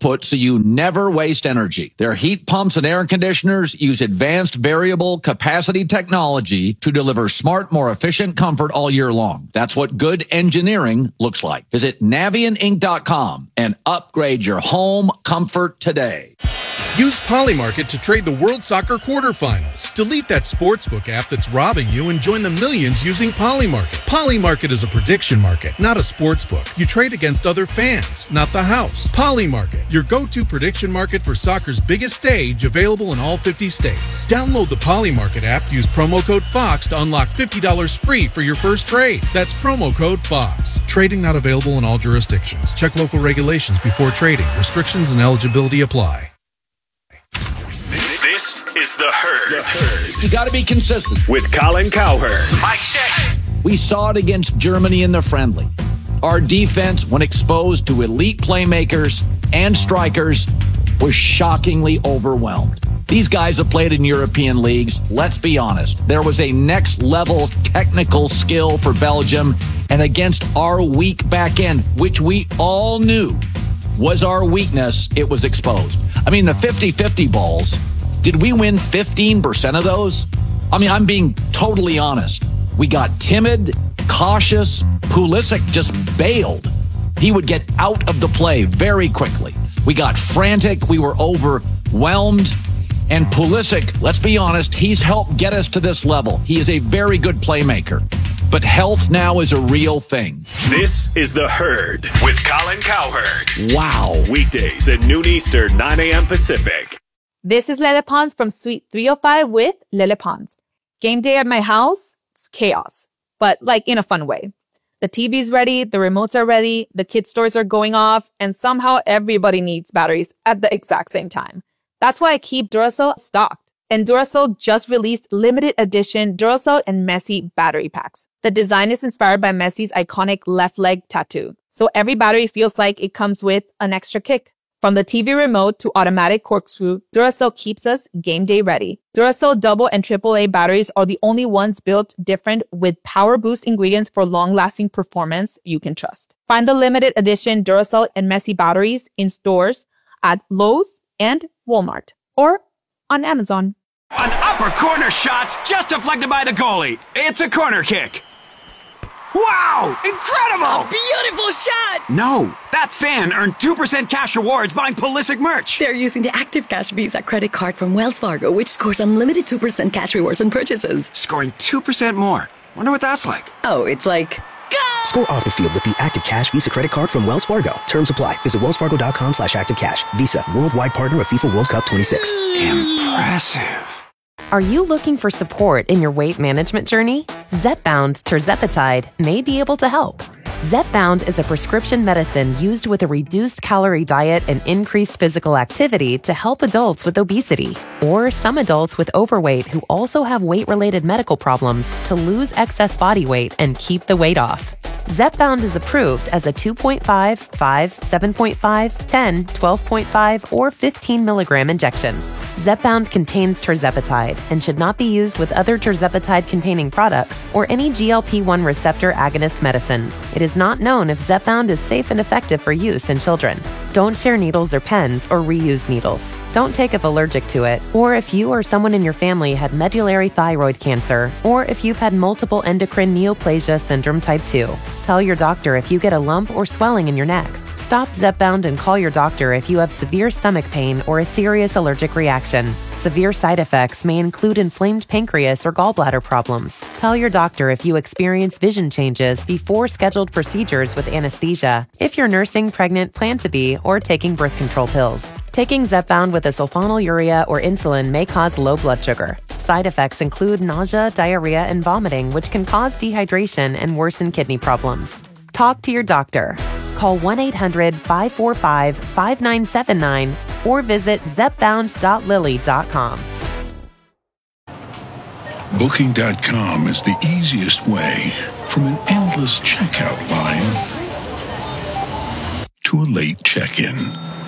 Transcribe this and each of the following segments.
output so you never waste energy. Their heat pumps and air conditioners use advanced variable capacity technology to deliver smart, more efficient comfort all year long. That's what good engineering looks like. Visit NavientInc.com and upgrade your home comfort today. Use Polymarket to trade the World Soccer quarterfinals. Delete that sportsbook app that's robbing you and join the millions using Polymarket. Polymarket is a prediction market, not a sportsbook. You trade against other fans, not the house. Polymarket, your go-to prediction market for soccer's biggest stage, available in all 50 states. Download the Polymarket app, use promo code FOX to unlock $50 free for your first trade. That's promo code FOX. Trading not available in all jurisdictions. Check local regulations before trading. Restrictions and eligibility apply. This is The Herd. You got to be consistent. With Colin Cowherd. Mic check. We saw it against Germany in the friendly. Our defense, when exposed to elite playmakers and strikers, was shockingly overwhelmed. These guys have played in European leagues. Let's be honest. There was a next level technical skill for Belgium, and against our weak back end, which we all knew was our weakness, it was exposed. I mean, the 50-50 balls, did we win 15% of those? I mean, I'm being totally honest. We got timid, cautious. Pulisic just bailed. He would get out of the play very quickly. We got frantic. We were overwhelmed. And Pulisic, let's be honest, he's helped get us to this level. He is a very good playmaker. But health now is a real thing. This is The Herd with Colin Cowherd. Wow. Weekdays at noon Eastern, 9 a.m. Pacific. This is Lele Pons from Suite 305 with Lele Pons. Game day at my house, it's chaos, but like in a fun way. The TV's ready, the remotes are ready, the kids' toys are going off, and somehow everybody needs batteries at the exact same time. That's why I keep Duracell stocked. And Duracell just released limited edition Duracell and Messi battery packs. The design is inspired by Messi's iconic left leg tattoo. So every battery feels like it comes with an extra kick. From the TV remote to automatic corkscrew, Duracell keeps us game day ready. Duracell double and AAA batteries are the only ones built different with power boost ingredients for long-lasting performance you can trust. Find the limited edition Duracell and Messi batteries in stores at Lowe's and Walmart or on Amazon. An upper corner shot's just deflected by the goalie. It's a corner kick. Wow! Incredible! Beautiful shot! No, that fan earned 2% cash rewards buying Pulisic merch. They're using the Active Cash Visa credit card from Wells Fargo, which scores unlimited 2% cash rewards on purchases. Scoring 2% more. Wonder what that's like. Oh, it's like... Go! Score off the field with the Active Cash Visa credit card from Wells Fargo. Terms apply. Visit wellsfargo.com/activecash. Visa, worldwide partner of FIFA World Cup 26. Impressive. Are you looking for support in your weight management journey? Zepbound tirzepatide may be able to help. Zepbound is a prescription medicine used with a reduced calorie diet and increased physical activity to help adults with obesity or some adults with overweight who also have weight-related medical problems to lose excess body weight and keep the weight off. Zepbound is approved as a 2.5, 5, 7.5, 10, 12.5, or 15 milligram injection. Zepbound contains tirzepatide and should not be used with other tirzepatide-containing products or any GLP-1 receptor agonist medicines. It is not known if Zepbound is safe and effective for use in children. Don't share needles or pens or reuse needles. Don't take if allergic to it, or if you or someone in your family had medullary thyroid cancer, or if you've had multiple endocrine neoplasia syndrome type 2. Tell your doctor if you get a lump or swelling in your neck. Stop Zepbound and call your doctor if you have severe stomach pain or a serious allergic reaction. Severe side effects may include inflamed pancreas or gallbladder problems. Tell your doctor if you experience vision changes before scheduled procedures with anesthesia, if you're nursing, pregnant, plan to be, or taking birth control pills. Taking Zepbound with a sulfonylurea or insulin may cause low blood sugar. Side effects include nausea, diarrhea, and vomiting, which can cause dehydration and worsen kidney problems. Talk to your doctor. Call 1-800-545-5979 or visit zepbound.lilly.com. Booking.com is the easiest way from an endless checkout line to a late check-in.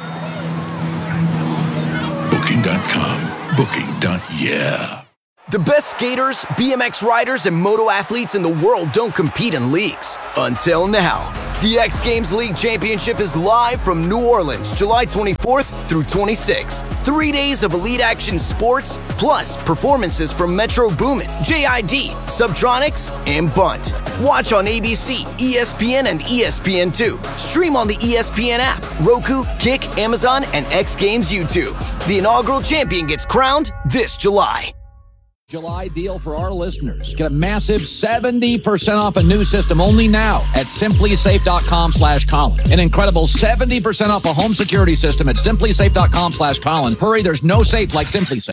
Booking.com. Booking.yeah. The best skaters, BMX riders, and moto athletes in the world don't compete in leagues. Until now. The X Games League Championship is live from New Orleans, July 24th through 26th. 3 days of elite action sports, plus performances from Metro Boomin, JID, Subtronics, and Bunt. Watch on ABC, ESPN, and ESPN2. Stream on the ESPN app, Roku, Kick, Amazon, and X Games YouTube. The inaugural champion gets crowned this July. July deal for our listeners. Get a massive 70% off a new system only now at simplysafe.com/Colin. An incredible 70% off a home security system at simplysafe.com/Colin. Hurry, there's no safe like SimpliSafe.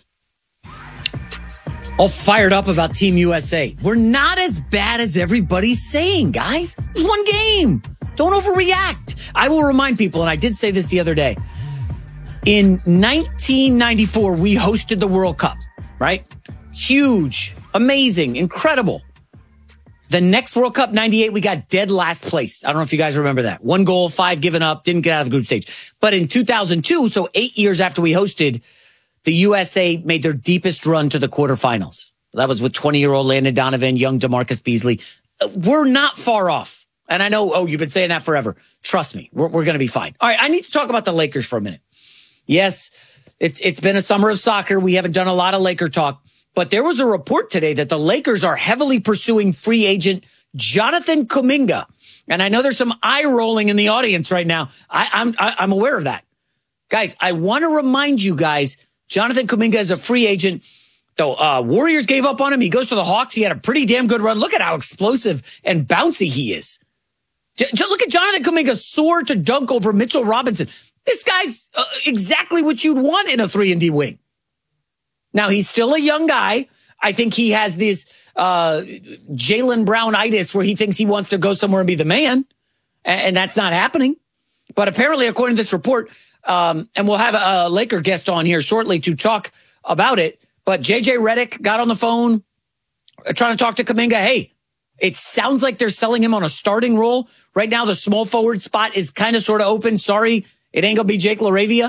All fired up about Team USA. We're not as bad as everybody's saying, guys. It was one game. Don't overreact. I will remind people, and I did say this the other day. In 1994, we hosted the World Cup, right? Huge, amazing, incredible. The next World Cup, 98, we got dead last place. I don't know if you guys remember that. 1 goal, 5 given up, didn't get out of the group stage. But in 2002, so 8 years after we hosted, the USA made their deepest run to the quarterfinals. That was with 20-year-old Landon Donovan, young DeMarcus Beasley. We're not far off. And I know, you've been saying that forever. Trust me, we're going to be fine. All right, I need to talk about the Lakers for a minute. Yes, it's been a summer of soccer. We haven't done a lot of Laker talk. But there was a report today that the Lakers are heavily pursuing free agent Jonathan Kuminga. And I know there's some eye rolling in the audience right now. I'm aware of that. Guys, I want to remind you guys, Jonathan Kuminga is a free agent. Though Warriors gave up on him. He goes to the Hawks. He had a pretty damn good run. Look at how explosive and bouncy he is. Just look at Jonathan Kuminga soar to dunk over Mitchell Robinson. This guy's exactly what you'd want in a 3-and-D wing. Now, he's still a young guy. I think he has this Jaylen Brown-itis where he thinks he wants to go somewhere and be the man. And that's not happening. But apparently, according to this report, and we'll have a Laker guest on here shortly to talk about it. But JJ Redick got on the phone trying to talk to Kuminga. Hey, it sounds like they're selling him on a starting role. Right now, the small forward spot is kind of sort of open. Sorry, it ain't going to be Jake LaRavia.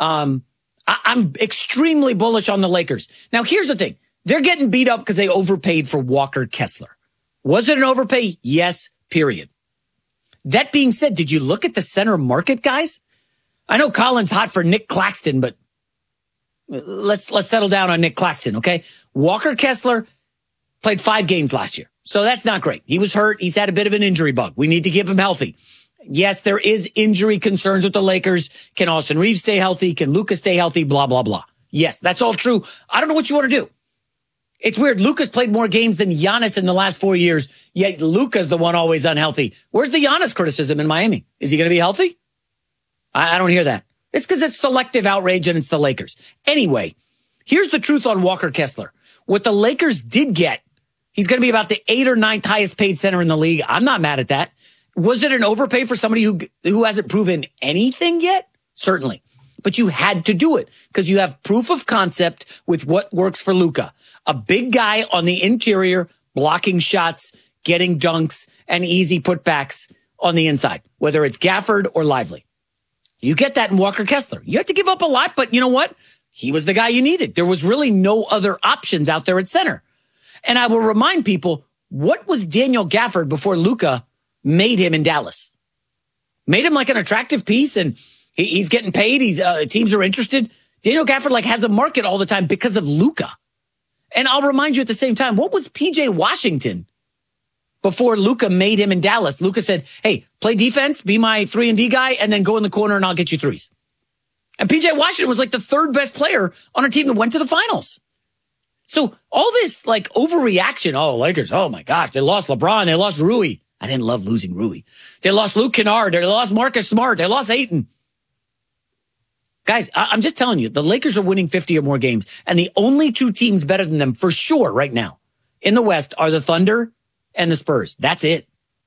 I'm extremely bullish on the Lakers. Now, here's the thing. They're getting beat up because they overpaid for Walker Kessler. Was it an overpay? Yes, period. That being said, did you look at the center market, guys? I know Colin's hot for Nick Claxton, but let's settle down on Nick Claxton, okay? Walker Kessler played 5 games last year, so that's not great. He was hurt. He's had a bit of an injury bug. We need to keep him healthy. Yes, there is injury concerns with the Lakers. Can Austin Reeves stay healthy? Can Luka stay healthy? Blah, blah, blah. Yes, that's all true. I don't know what you want to do. It's weird. Luka's played more games than Giannis in the last 4 years, yet Luka's the one always unhealthy. Where's the Giannis criticism in Miami? Is he going to be healthy? I don't hear that. It's because it's selective outrage and it's the Lakers. Anyway, here's the truth on Walker Kessler. What the Lakers did get, he's going to be about the 8th or 9th highest paid center in the league. I'm not mad at that. Was it an overpay for somebody who hasn't proven anything yet? Certainly. But you had to do it because you have proof of concept with what works for Luka. A big guy on the interior, blocking shots, getting dunks, and easy putbacks on the inside, whether it's Gafford or Lively. You get that in Walker Kessler. You had to give up a lot, but you know what? He was the guy you needed. There was really no other options out there at center. And I will remind people, what was Daniel Gafford before Luka made him in Dallas? Made him like an attractive piece, and he's getting paid. Teams are interested. Daniel Gafford has a market all the time because of Luka. And I'll remind you at the same time, what was PJ Washington before Luka made him in Dallas? Luka said, hey, play defense, be my 3-and-D guy, and then go in the corner and I'll get you threes. And PJ Washington was like the 3rd best player on a team that went to the finals. So all this overreaction, Lakers, oh my gosh, they lost LeBron, they lost Rui. I didn't love losing Rui. They lost Luke Kennard, they lost Marcus Smart, they lost Ayton. Guys, I'm just telling you, the Lakers are winning 50 or more games, and the only 2 teams better than them for sure right now in the West are the Thunder and the Spurs. That's it.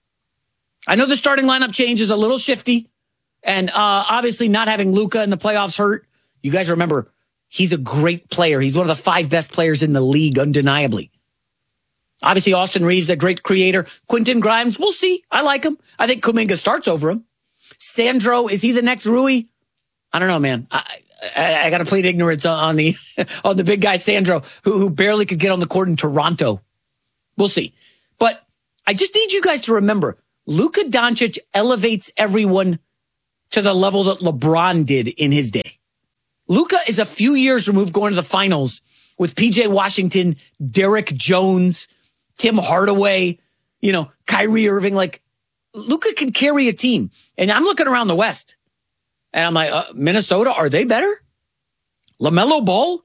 I know the starting lineup change is a little shifty, and obviously not having Luka in the playoffs hurt. You guys remember, he's a great player. He's one of the 5 best players in the league, undeniably. Obviously, Austin Reeves, a great creator. Quentin Grimes, we'll see. I like him. I think Kuminga starts over him. Sandro, is he the next Rui? I don't know, man. I got to plead ignorance on the on the big guy Sandro, who barely could get on the court in Toronto. We'll see. But I just need you guys to remember, Luka Doncic elevates everyone to the level that LeBron did in his day. Luka is a few years removed going to the finals with PJ Washington, Derek Jones, Tim Hardaway, Kyrie Irving. Like, Luka can carry a team. And I'm looking around the West and I'm like, Minnesota, are they better? LaMelo Ball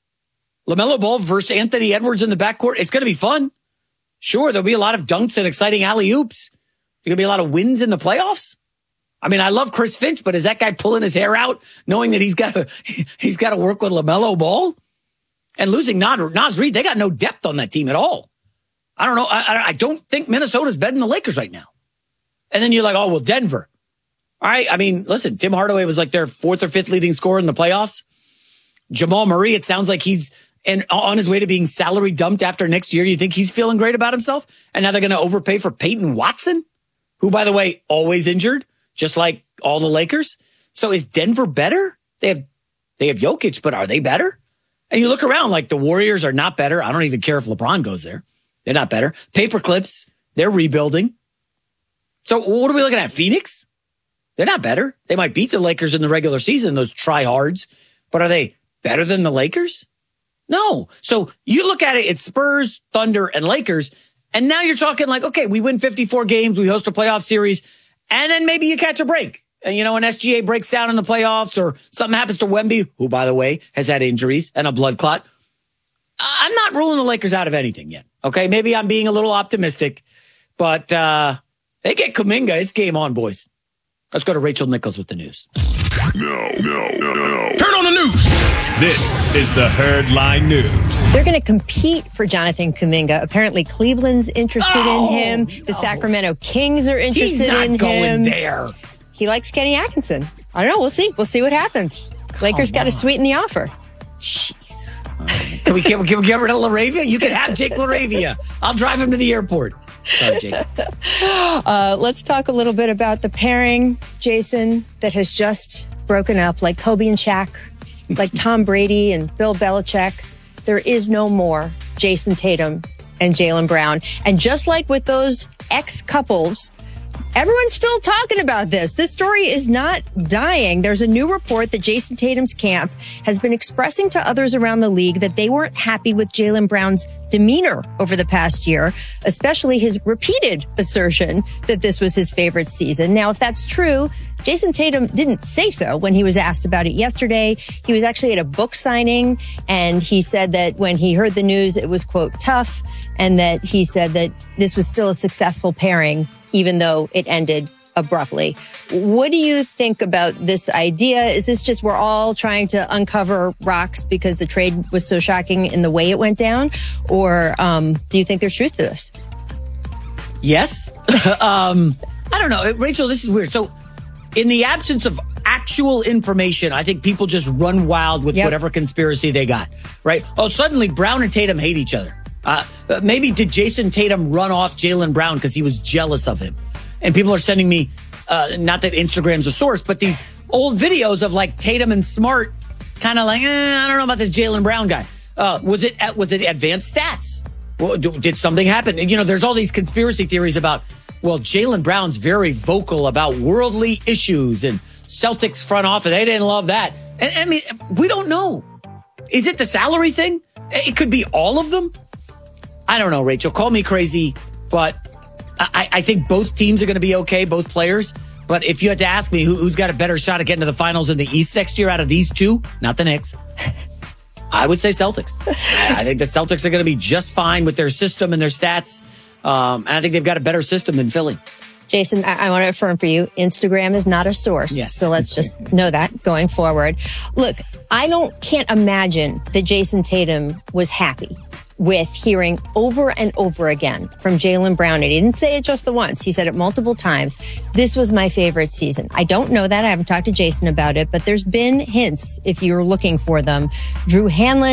versus Anthony Edwards in the backcourt. It's going to be fun. Sure, there'll be a lot of dunks and exciting alley-oops. There's going to be a lot of wins in the playoffs. I mean, I love Chris Finch, but is that guy pulling his hair out knowing that he's got to work with LaMelo Ball? And losing Naz Reid, they got no depth on that team at all. I don't know. I don't think Minnesota's better than the Lakers right now. And then you're like, oh, well, Denver. All right. I mean, listen, Tim Hardaway was like their 4th or 5th leading scorer in the playoffs. Jamal Murray, it sounds like he's on his way to being salary dumped after next year. You think he's feeling great about himself? And now they're going to overpay for Peyton Watson, who, by the way, always injured, just like all the Lakers. So is Denver better? They have Jokic, but are they better? And you look around, like the Warriors are not better. I don't even care if LeBron goes there. They're not better. Paperclips, they're rebuilding. So what are we looking at? Phoenix? They're not better. They might beat the Lakers in the regular season, those tryhards. But are they better than the Lakers? No. So you look at it, it's Spurs, Thunder, and Lakers. And now you're talking like, okay, we win 54 games. We host a playoff series. And then maybe you catch a break. And, an SGA breaks down in the playoffs or something happens to Wemby, who, by the way, has had injuries and a blood clot. I'm not ruling the Lakers out of anything yet. Okay, maybe I'm being a little optimistic. But they get Kuminga. It's game on, boys. Let's go to Rachel Nichols with the news. No. Turn on the news. This is the Herd Line News. They're going to compete for Jonathan Kuminga. Apparently, Cleveland's interested in him. The Sacramento Kings are interested in him. He's not going there. He likes Kenny Atkinson. I don't know. We'll see. We'll see what happens. Lakers got to sweeten the offer. Jeez. Can we get rid of LaRavia? You can have Jake LaRavia. I'll drive him to the airport. Sorry, Jake. Let's talk a little bit about the pairing, Jason, that has just broken up, like Kobe and Shaq, like Tom Brady and Bill Belichick. There is no more Jason Tatum and Jaylen Brown. And just like with those ex-couples, everyone's still talking about this. This story is not dying. There's a new report that Jason Tatum's camp has been expressing to others around the league that they weren't happy with Jaylen Brown's demeanor over the past year, especially his repeated assertion that this was his favorite season. Now, if that's true, Jason Tatum didn't say so when he was asked about it yesterday. He was actually at a book signing, and he said that when he heard the news, it was, quote, tough, and that he said that this was still a successful pairing, even though it ended abruptly. What do you think about this idea? Is this just we're all trying to uncover rocks because the trade was so shocking in the way it went down? Or do you think there's truth to this? Yes. I don't know. Rachel, this is weird. So in the absence of actual information, I think people just run wild with whatever conspiracy they got, right? Oh, suddenly Brown and Tatum hate each other. Maybe did Jason Tatum run off Jaylen Brown because he was jealous of him? And people are sending me, not that Instagram's a source, but these old videos of like Tatum and Smart kind of like, I don't know about this Jaylen Brown guy. Was it advanced stats? Well, did something happen? And, there's all these conspiracy theories about, well, Jaylen Brown's very vocal about worldly issues and Celtics front office. They didn't love that. And I mean, we don't know. Is it the salary thing? It could be all of them. I don't know, Rachel. Call me crazy, but I think both teams are going to be okay, both players. But if you had to ask me who's got a better shot at getting to the finals in the East next year out of these two, not the Knicks, I would say Celtics. I think the Celtics are going to be just fine with their system and their stats. And I think they've got a better system than Philly. Jason, I want to affirm for you, Instagram is not a source. Yes. So let's just know that going forward. Look, I can't imagine that Jason Tatum was happy with hearing over and over again from Jaylen Brown. And he didn't say it just the once. He said it multiple times. This was my favorite season. I don't know that. I haven't talked to Jason about it, but there's been hints if you're looking for them. Drew Hanlon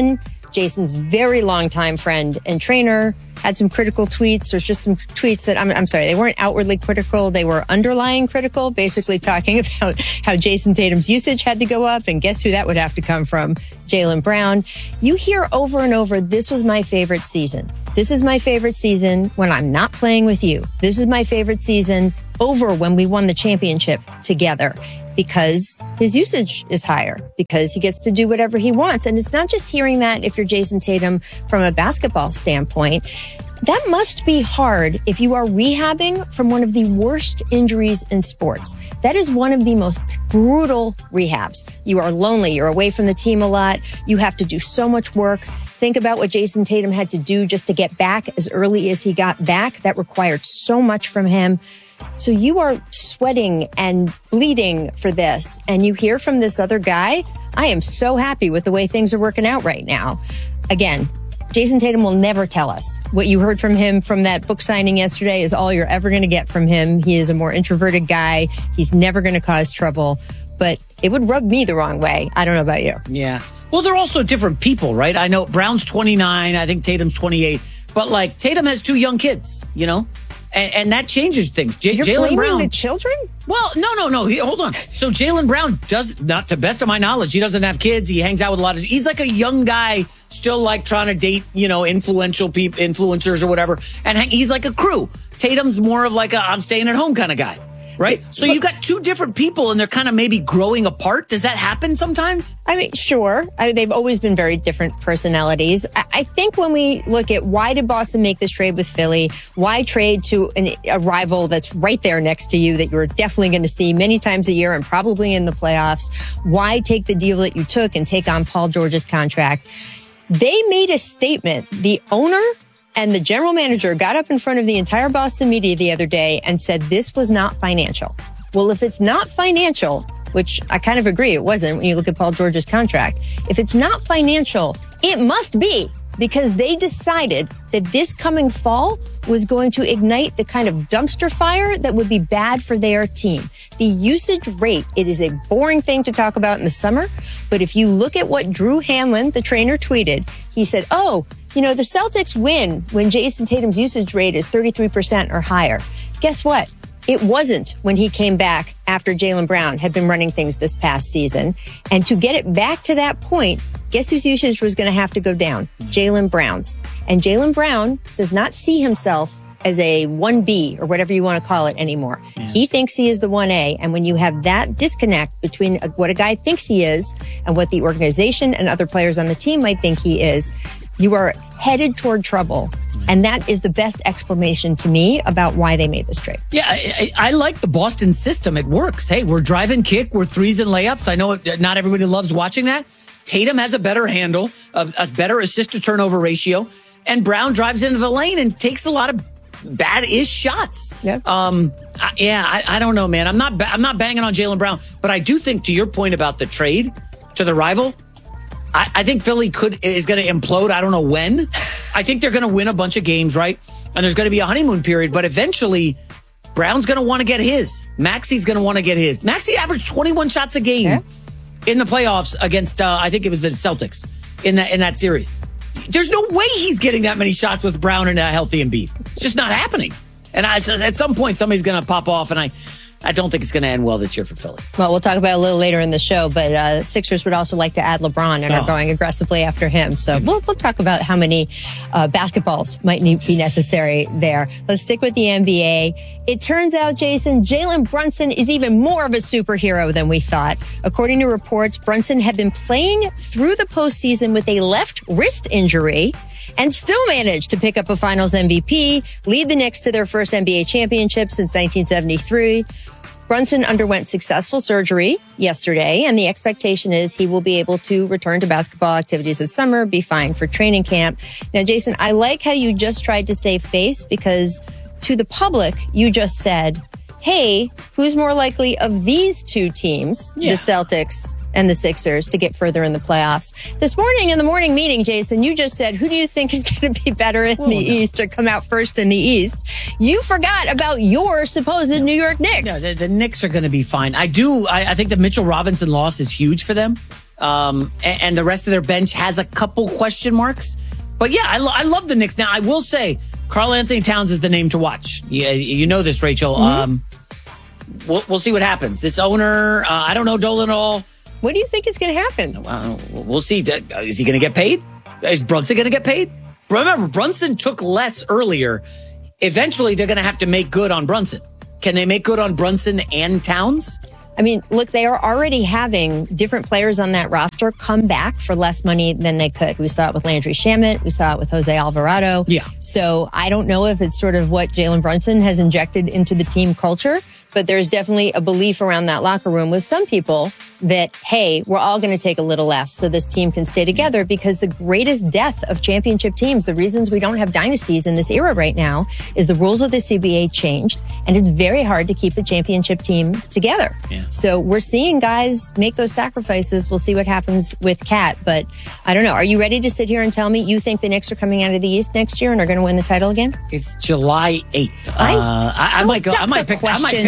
Jason's very longtime friend and trainer, had some critical tweets. There's just some tweets that I'm sorry, they weren't outwardly critical. They were underlying critical, basically talking about how Jason Tatum's usage had to go up. And guess who that would have to come from? Jaylen Brown. You hear over and over, this was my favorite season. This is my favorite season when I'm not playing with you. This is my favorite season over when we won the championship together. Because his usage is higher, because he gets to do whatever he wants. And it's not just hearing that if you're Jason Tatum from a basketball standpoint. That must be hard if you are rehabbing from one of the worst injuries in sports. That is one of the most brutal rehabs. You are lonely. You're away from the team a lot. You have to do so much work. Think about what Jason Tatum had to do just to get back as early as he got back. That required so much from him. So you are sweating and bleeding for this. And you hear from this other guy, I am so happy with the way things are working out right now. Again, Jason Tatum will never tell us. What you heard from him from that book signing yesterday is all you're ever going to get from him. He is a more introverted guy. He's never going to cause trouble. But it would rub me the wrong way. I don't know about you. Yeah. Well, they're also different people, right? I know Brown's 29. I think Tatum's 28. But like Tatum has 2 young kids, you know? And that changes things. Jaylen Brown. The children? Well, no. Hold on. So Jaylen Brown does not, to best of my knowledge, he doesn't have kids. He hangs out with a lot of. He's like a young guy, still like trying to date, influential people, influencers or whatever. And he's like a crew. Tatum's more of like a I'm staying at home kind of guy. Right? So you got 2 different people and they're kind of maybe growing apart. Does that happen sometimes? I mean, sure. They've always been very different personalities. I think when we look at why did Boston make this trade with Philly, why trade to a rival that's right there next to you that you're definitely going to see many times a year and probably in the playoffs, why take the deal that you took and take on Paul George's contract? They made a statement. The owner and the general manager got up in front of the entire Boston media the other day and said this was not financial. Well, if it's not financial, which I kind of agree it wasn't when you look at Paul George's contract, if it's not financial, it must be because they decided that this coming fall was going to ignite the kind of dumpster fire that would be bad for their team. The usage rate, it is a boring thing to talk about in the summer, but if you look at what Drew Hanlon, the trainer, tweeted, he said, the Celtics win when Jason Tatum's usage rate is 33% or higher. Guess what? It wasn't when he came back after Jaylen Brown had been running things this past season. And to get it back to that point, guess whose usage was going to have to go down? Jaylen Brown's. And Jaylen Brown does not see himself as a 1B or whatever you want to call it anymore. Yeah. He thinks he is the 1A. And when you have that disconnect between what a guy thinks he is and what the organization and other players on the team might think he is, you are headed toward trouble. And that is the best explanation to me about why they made this trade. Yeah, I like the Boston system. It works. Hey, we're drive and kick. We're threes and layups. I know not everybody loves watching that. Tatum has a better handle, a better assist to turnover ratio. And Brown drives into the lane and takes a lot of bad-ish shots. Yeah. I don't know, man. I'm not banging on Jaylen Brown. But I do think, to your point about the trade to the rival, I think Philly is going to implode. I don't know when. I think they're going to win a bunch of games, right? And there's going to be a honeymoon period. But eventually, Brown's going to want to get his. Maxi's going to want to get his. Maxi averaged 21 shots a game in the playoffs against, I think it was the Celtics in that series. There's no way he's getting that many shots with Brown and a healthy Embiid. It's just not happening. And at some point, somebody's going to pop off, and I don't think it's going to end well this year for Philly. Well, we'll talk about it a little later in the show, but Sixers would also like to add LeBron and are going aggressively after him. So we'll talk about how many basketballs might be necessary there. Let's stick with the NBA. It turns out, Jason, Jalen Brunson is even more of a superhero than we thought. According to reports, Brunson had been playing through the postseason with a left wrist injury and still managed to pick up a finals MVP, lead the Knicks to their first NBA championship since 1973. Brunson underwent successful surgery yesterday, and the expectation is he will be able to return to basketball activities this summer, be fine for training camp. Now, Jason, I like how you just tried to save face, because to the public, you just said, hey, who's more likely of these two teams, the Celtics and the Sixers, to get further in the playoffs? This morning in the morning meeting, Jason, you just said, who do you think is going to be better in the East or come out first in the East? You forgot about your supposed New York Knicks. No, the Knicks are going to be fine. I think the Mitchell Robinson loss is huge for them. And the rest of their bench has a couple question marks. But yeah, I love the Knicks. Now, I will say, Karl Anthony Towns is the name to watch. You know this, Rachel. We'll see what happens. This owner, I don't know Dolan at all. What do you think is going to happen? We'll see. Is he going to get paid? Is Brunson going to get paid? Remember, Brunson took less earlier. Eventually, they're going to have to make good on Brunson. Can they make good on Brunson and Towns? I mean, look, they are already having different players on that roster come back for less money than they could. We saw it with Landry Shamet. We saw it with Jose Alvarado. Yeah. So I don't know if it's sort of what Jalen Brunson has injected into the team culture, but there's definitely a belief around that locker room with some people that, hey, we're all going to take a little less so this team can stay together, because the greatest death of championship teams, the reasons we don't have dynasties in this era right now, is the rules of the CBA changed, and it's very hard to keep a championship team together. Yeah. So we're seeing guys make those sacrifices. We'll see what happens with Cat, but I don't know. Are you ready to sit here and tell me you think the Knicks are coming out of the East next year and are going to win the title again? It's July 8th. I might go. I might pick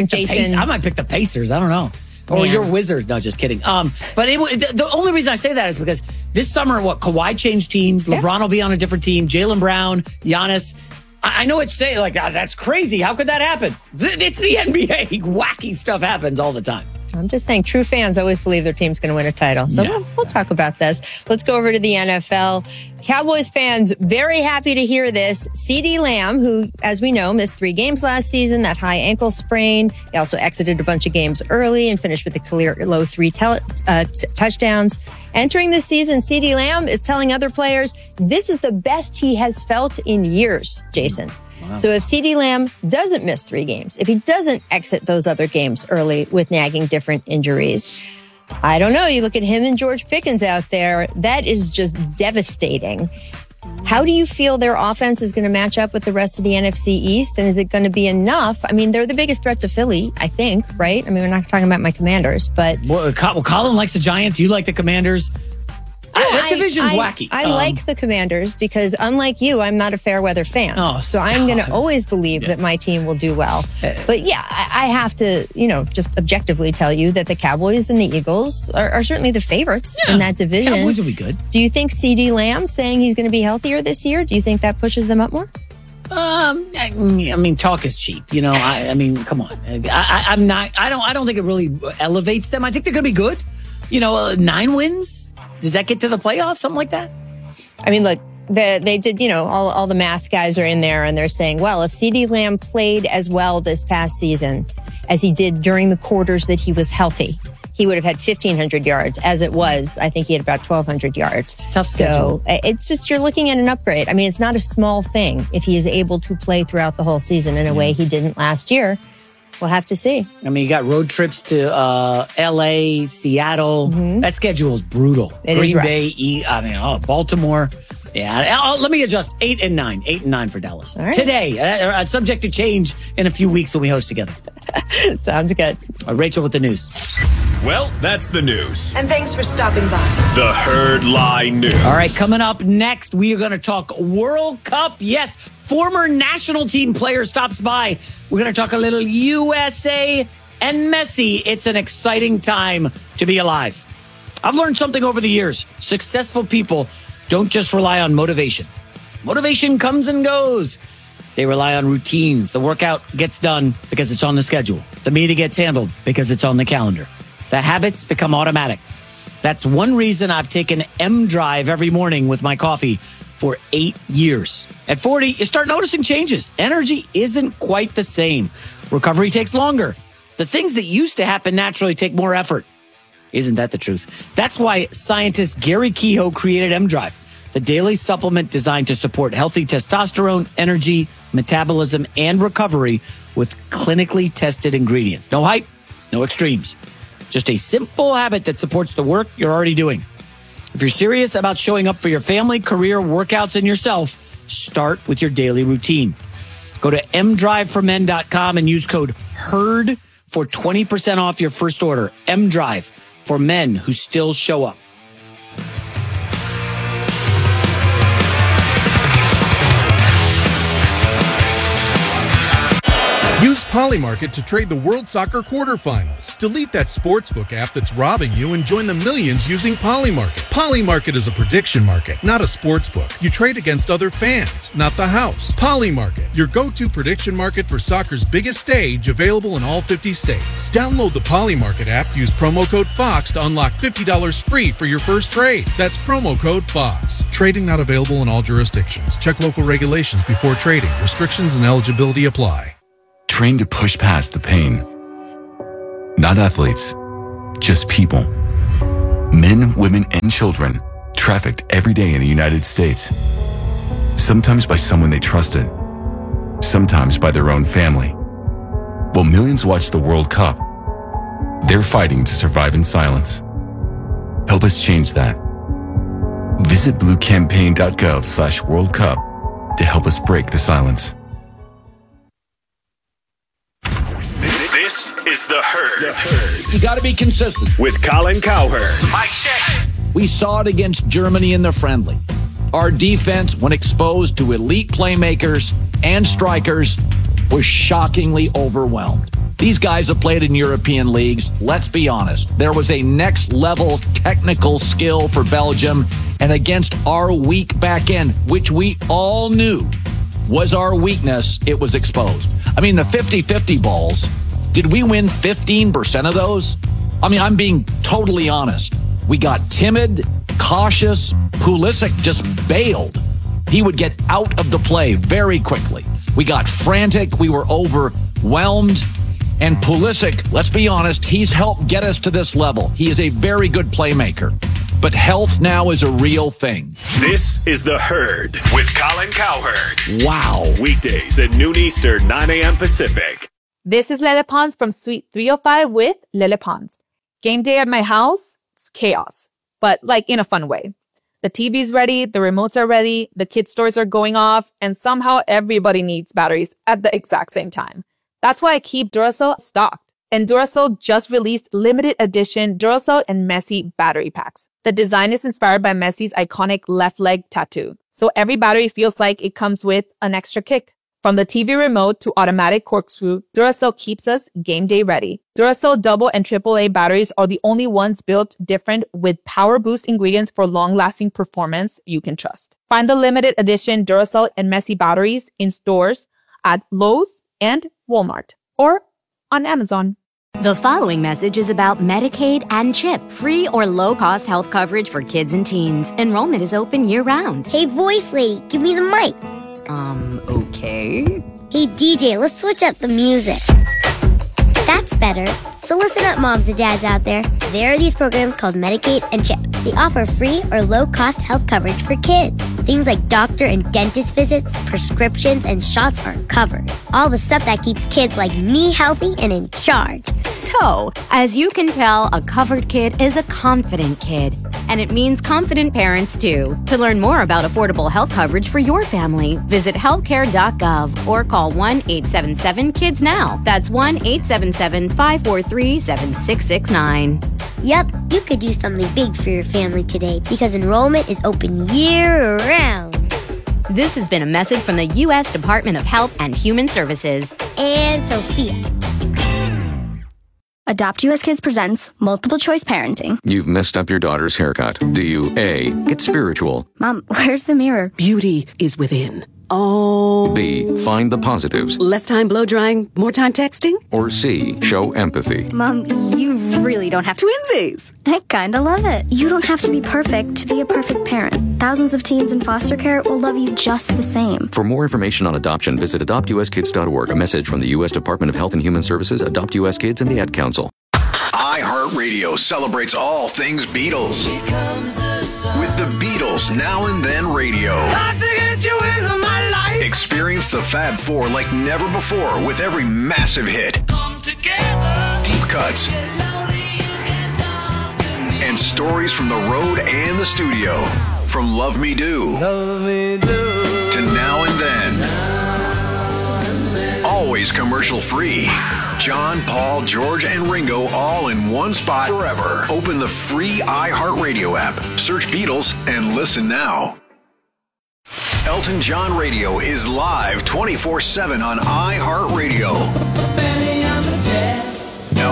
the Pacers. I don't know. Or your Wizards. No, just kidding. But the only reason I say that is because this summer, Kawhi changed teams. LeBron will be on a different team. Jaylen Brown, Giannis. I know it's saying like, that's crazy. How could that happen? It's the NBA. Wacky stuff happens all the time. I'm just saying, true fans always believe their team's going to win a title. So we'll talk about this. Let's go over to the NFL. Cowboys fans, very happy to hear this. CeeDee Lamb, who, as we know, missed 3 games last season, that high ankle sprain. He also exited a bunch of games early and finished with a career low 3 touchdowns. Entering this season, CeeDee Lamb is telling other players this is the best he has felt in years, Jason. Wow. So if CeeDee Lamb doesn't miss 3 games, if he doesn't exit those other games early with nagging different injuries, I don't know. You look at him and George Pickens out there, that is just devastating. How do you feel their offense is going to match up with the rest of the NFC East? And is it going to be enough? I mean, they're the biggest threat to Philly, I think, right? I mean, we're not talking about my Commanders, but... Well, Colin likes the Giants. You like the Commanders. That division's wacky. I like the Commanders because, unlike you, I'm not a fair weather fan. So I'm going to always believe that my team will do well. But yeah, I have to, just objectively tell you that the Cowboys and the Eagles are certainly the favorites in that division. Cowboys will be good. Do you think CeeDee Lamb saying he's going to be healthier this year, do you think that pushes them up more? I mean, talk is cheap. I mean, come on. I don't think it really elevates them. I think they're going to be good. 9 wins. Does that get to the playoffs? Something like that? I mean, look, they did, all the math guys are in there and they're saying, well, if CeeDee Lamb played as well this past season as he did during the quarters that he was healthy, he would have had 1,500 yards. As it was, I think he had about 1,200 yards. It's a tough schedule. So it's just, you're looking at an upgrade. I mean, it's not a small thing if he is able to play throughout the whole season in a way he didn't last year. We'll have to see. I mean, you got road trips to L.A., Seattle. That schedule is brutal. Green Bay, Baltimore. Yeah, let me adjust. 8 and 9. 8 and 9 for Dallas. All right. Today, subject to change in a few weeks when we host together. Sounds good. Rachel with the news. Well, that's the news. And thanks for stopping by. The Herd Line News. All right, coming up next, we are going to talk World Cup. Yes, former national team player stops by. We're going to talk a little USA and Messi. It's an exciting time to be alive. I've learned something over the years. Successful people don't just rely on motivation. Motivation comes and goes. They rely on routines. The workout gets done because it's on the schedule. The meeting gets handled because it's on the calendar. The habits become automatic. That's one reason I've taken M-Drive every morning with my coffee for 8 years. At 40, you start noticing changes. Energy isn't quite the same. Recovery takes longer. The things that used to happen naturally take more effort. Isn't that the truth? That's why scientist Gary Kehoe created M-Drive, the daily supplement designed to support healthy testosterone, energy, metabolism, and recovery with clinically tested ingredients. No hype, no extremes. Just a simple habit that supports the work you're already doing. If you're serious about showing up for your family, career, workouts, and yourself, start with your daily routine. Go to mdriveformen.com and use code HERD for 20% off your first order. M-Drive, for men who still show up. Use Polymarket to trade the World Soccer quarterfinals. Delete that sportsbook app that's robbing you and join the millions using Polymarket. Polymarket is a prediction market, not a sportsbook. You trade against other fans, not the house. Polymarket, your go-to prediction market for soccer's biggest stage, available in all 50 states. Download the Polymarket app, use promo code FOX to unlock $50 free for your first trade. That's promo code FOX. Trading not available in all jurisdictions. Check local regulations before trading. Restrictions and eligibility apply. Train to push past the pain. Not athletes, just people. Men, women, and children trafficked every day in the United States. Sometimes by someone they trusted, sometimes by their own family. While millions watch the World Cup, they're fighting to survive in silence. Help us change that. Visit bluecampaign.gov/World Cup to help us break the silence. This is The Herd. You got to be consistent. With Colin Cowherd. Mic check. We saw it against Germany in the friendly. Our defense, when exposed to elite playmakers and strikers, was shockingly overwhelmed. These guys have played in European leagues. Let's be honest. There was a next level technical skill for Belgium, and against our weak back end, which we all knew was our weakness, it was exposed. I mean, the 50-50 balls, did we win 15% of those? I mean, I'm being totally honest. We got timid, cautious. Pulisic just bailed. He would get out of the play very quickly. We got frantic. We were overwhelmed. And Pulisic, let's be honest, he's helped get us to this level. He is a very good playmaker. But health now is a real thing. This is The Herd with Colin Cowherd. Wow. Weekdays at noon Eastern, 9 a.m. Pacific. This is Lele Pons from Suite 305 with Lele Pons. Game day at my house, it's chaos, but like in a fun way. The TV's ready, the remotes are ready, the kids' toys are going off, and somehow everybody needs batteries at the exact same time. That's why I keep Duracell stocked. And Duracell just released limited edition Duracell and Messi battery packs. The design is inspired by Messi's iconic left leg tattoo. So every battery feels like it comes with an extra kick. From the TV remote to automatic corkscrew, Duracell keeps us game day ready. Duracell double and AAA batteries are the only ones built different with power boost ingredients for long-lasting performance you can trust. Find the limited edition Duracell and Messi batteries in stores at Lowe's and Walmart or on Amazon. The following message is about Medicaid and CHIP, free or low-cost health coverage for kids and teens. Enrollment is open year-round. Hey, voice lady, give me the mic. Okay. Hey, DJ, let's switch up the music. That's better. So listen up, moms and dads out there. There are these programs called Medicaid and CHIP. They offer free or low-cost health coverage for kids. Things like doctor and dentist visits, prescriptions, and shots are covered. All the stuff that keeps kids like me healthy and in charge. So, as you can tell, a covered kid is a confident kid. And it means confident parents, too. To learn more about affordable health coverage for your family, visit healthcare.gov or call 1-877-KIDS-NOW. That's 1-877-543-7669. Yep, you could do something big for your family today because enrollment is open year-round. This has been a message from the U.S. Department of Health and Human Services. And Sophia. Adopt US Kids presents Multiple Choice Parenting. You've messed up your daughter's haircut. Do you A, get spiritual? Mom, where's the mirror? Beauty is within. Oh. B, find the positives. Less time blow drying, more time texting? Or C, show empathy. Mom, you really don't have to. Twinsies! I kinda love it. You don't have to be perfect to be a perfect parent. Thousands of teens in foster care will love you just the same. For more information on adoption, visit adoptuskids.org. A message from the U.S. Department of Health and Human Services, Adopt U.S. Kids, and the Ad Council. iHeartRadio celebrates all things Beatles. With the Beatles Now and Then Radio. Experience the Fab Four like never before with every massive hit. Deep cuts. And stories from the road and the studio. From Love Me Do to Now and Then. Always commercial free. John, Paul, George, and Ringo all in one spot forever. Open the free iHeartRadio app. Search Beatles and listen now. Elton John Radio is live 24/7 on iHeartRadio.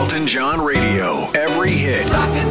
Elton John Radio. Every hit.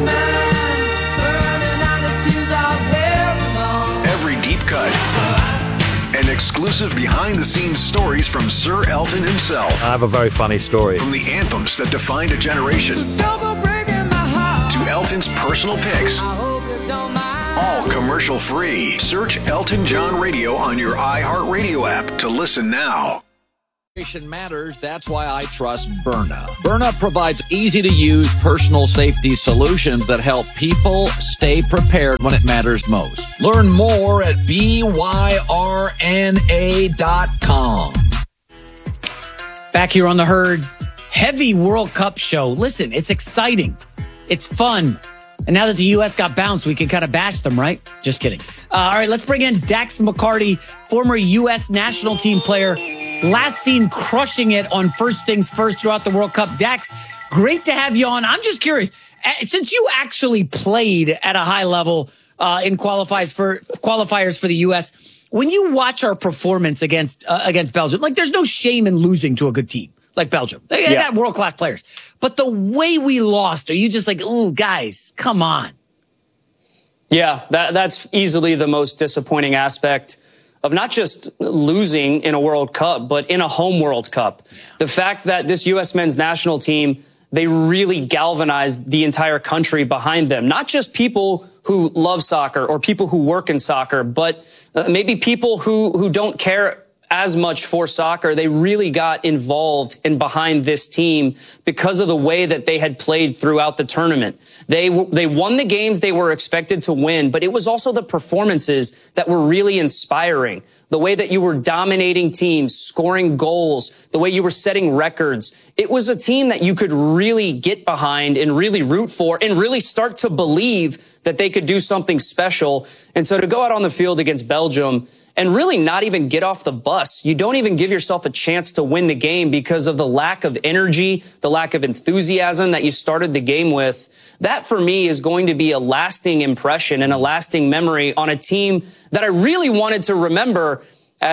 Every deep cut. And exclusive behind-the-scenes stories from Sir Elton himself. I have a very funny story. From the anthems that defined a generation to Elton's personal picks. All commercial-free. Search Elton John Radio on your iHeartRadio app to listen now. Matters. That's why I trust Byrna. Byrna provides easy-to-use personal safety solutions that help people stay prepared when it matters most. Learn more at byrna.com. Back here on the Herd, heavy World Cup show. Listen, it's exciting. It's fun. And now that the U.S. got bounced, we can kind of bash them, right? Just kidding. All right, let's bring in Dax McCarty, former U.S. national team player. Last seen crushing it on First Things First throughout the World Cup. Dax, great to have you on. I'm just curious, since you actually played at a high level in qualifiers for the U.S., when you watch our performance against Belgium, like there's no shame in losing to a good team like Belgium. They got world-class players. But the way we lost, are you just like, ooh, guys, come on? Yeah, that's easily the most disappointing aspect of not just losing in a World Cup, but in a home World Cup. The fact that this U.S. men's national team, they really galvanized the entire country behind them. Not just people who love soccer or people who work in soccer, but maybe people who don't care as much for soccer. They really got involved and behind this team because of the way that they had played throughout the tournament. They won the games they were expected to win, but it was also the performances that were really inspiring. The way that you were dominating teams, scoring goals, the way you were setting records. It was a team that you could really get behind and really root for and really start to believe that they could do something special. And so to go out on the field against Belgium and really not even get off the bus, you don't even give yourself a chance to win the game because of the lack of energy, the lack of enthusiasm that you started the game with. That, for me, is going to be a lasting impression and a lasting memory on a team that I really wanted to remember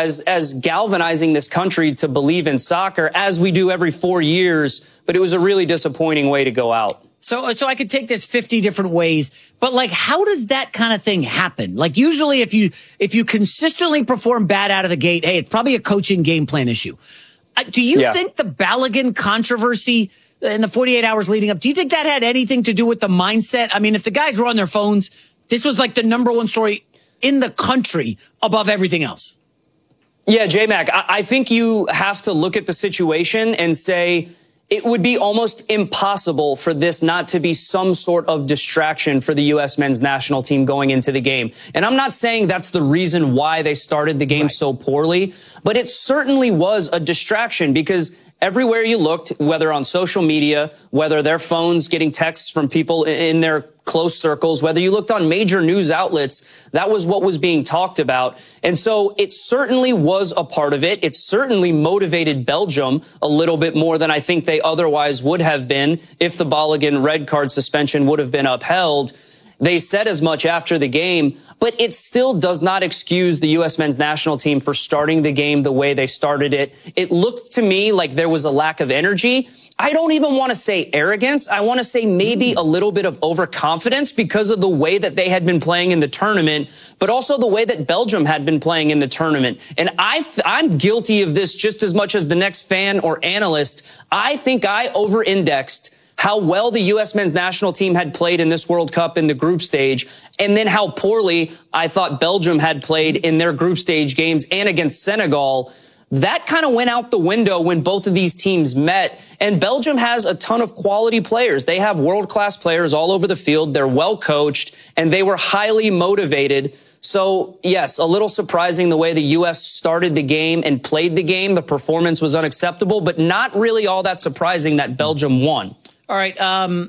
as galvanizing this country to believe in soccer, as we do every 4 years. But it was a really disappointing way to go out. So I could take this 50 different ways, but like, how does that kind of thing happen? Like, usually if you consistently perform bad out of the gate, hey, it's probably a coaching game plan issue. Do you think the Balogun controversy in the 48 hours leading up, do you think that had anything to do with the mindset? I mean, if the guys were on their phones, this was like the number one story in the country above everything else. Yeah, J-Mac, I think you have to look at the situation and say, it would be almost impossible for this not to be some sort of distraction for the U.S. men's national team going into the game. And I'm not saying that's the reason why they started the game so poorly, but it certainly was a distraction because everywhere you looked, whether on social media, whether their phones getting texts from people in their close circles, whether you looked on major news outlets, that was what was being talked about. And so it certainly was a part of it. It certainly motivated Belgium a little bit more than I think they otherwise would have been if the Balogun red card suspension would have been upheld. They said as much after the game, but it still does not excuse the U.S. men's national team for starting the game the way they started it. It looked to me like there was a lack of energy. I don't even want to say arrogance. I want to say maybe a little bit of overconfidence because of the way that they had been playing in the tournament, but also the way that Belgium had been playing in the tournament. And I'm guilty of this just as much as the next fan or analyst. I think I over-indexed how well the U.S. men's national team had played in this World Cup in the group stage, and then how poorly I thought Belgium had played in their group stage games and against Senegal. That kind of went out the window when both of these teams met. And Belgium has a ton of quality players. They have world-class players all over the field. They're well coached, and they were highly motivated. So, yes, a little surprising the way the U.S. started the game and played the game. The performance was unacceptable, but not really all that surprising that Belgium won. All right.